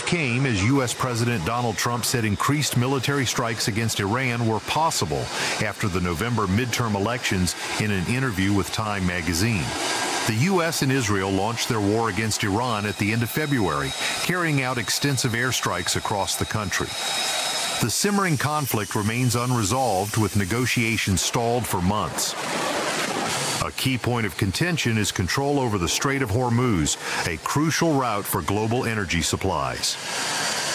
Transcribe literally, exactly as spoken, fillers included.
came as U S. President Donald Trump said increased military strikes against Iran were possible after the November midterm elections in an interview with Time magazine. The U S and Israel launched their war against Iran at the end of February, carrying out extensive airstrikes across the country. The simmering conflict remains unresolved, with negotiations stalled for months. A key point of contention is control over the Strait of Hormuz, a crucial route for global energy supplies.